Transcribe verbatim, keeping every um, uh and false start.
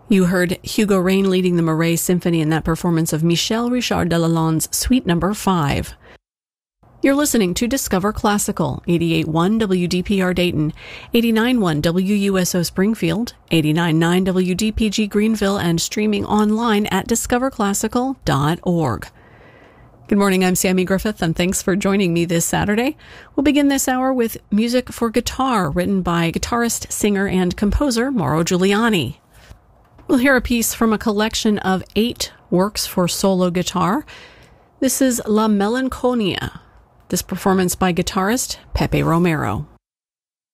You heard Hugo Rain leading the Marais Symphony in that performance of Michel Richard Delalonde's Suite Number five. You're listening to Discover Classical, eighty-eight point one W D P R Dayton, eighty-nine point one W U S O Springfield, eighty-nine point nine W D P G Greenville, and streaming online at discover classical dot org. Good morning, I'm Sammy Griffith, and thanks for joining me this Saturday. We'll begin this hour with music for guitar written by guitarist, singer, and composer Mauro Giuliani. We'll hear a piece from a collection of eight works for solo guitar. This is La Melanconia, this performance by guitarist Pepe Romero.